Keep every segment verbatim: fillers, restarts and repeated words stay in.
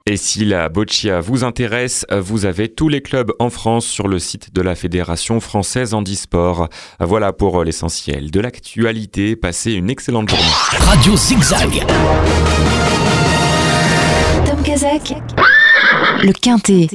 Et si la boccia vous intéresse, vous avez tous les clubs en France sur le site de la Fédération française handisport. Voilà pour l'essentiel de l'actualité. Passez une excellente journée. Radio Zigzag. Tom Kazak, le Quintet.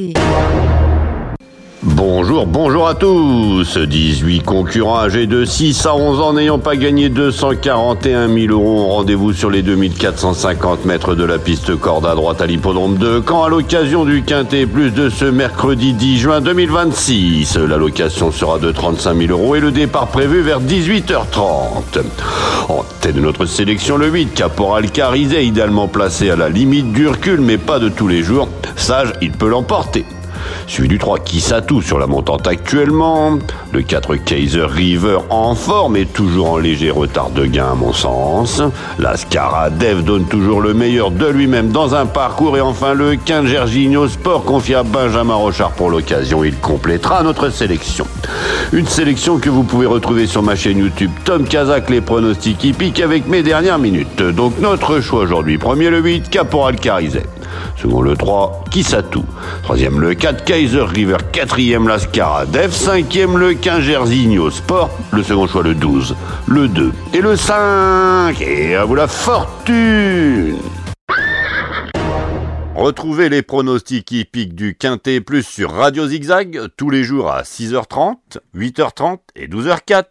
Bonjour, bonjour à tous. dix-huit concurrents âgés de six à onze ans n'ayant pas gagné deux cent quarante et un mille euros ont rendez-vous sur les deux mille quatre cent cinquante mètres de la piste corde à droite à l'hippodrome de Caen à l'occasion du Quintet Plus de ce mercredi dix juin deux mille vingt-six. La location sera de trente-cinq mille euros et le départ prévu vers dix-huit heures trente. En tête de notre sélection, le huit, Caporal Carizet, idéalement placé à la limite du recul mais pas de tous les jours. Sage, il peut l'emporter. Suivi du trois, Kissatou sur la montante actuellement. Le quatre, Kaiser River en forme et toujours en léger retard de gain à mon sens. La Skaradev donne toujours le meilleur de lui-même dans un parcours. Et enfin le quinze, Gerginho Sport confié à Benjamin Rochard pour l'occasion. Il complétera notre sélection. Une sélection que vous pouvez retrouver sur ma chaîne YouTube Tom Kazak, les pronostics hippiques avec mes dernières minutes. Donc notre choix aujourd'hui. Premier le huit, Caporal Carizet. Second le trois, Kissatou. Troisième le quatre, Kaiser River. Quatrième la Skaradev. Cinquième le quinze, Gersigno Sport. Le second choix le douze, le deux et le cinq. Et à vous la fortune. Retrouvez les pronostics hippiques du Quintet Plus sur Radio Zigzag tous les jours à six heures trente, huit heures trente et douze heures quatre.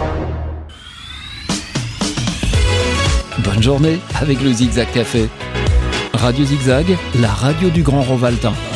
Bonne journée avec le Zigzag Café. Radio Zigzag, la radio du Grand Rovaltain.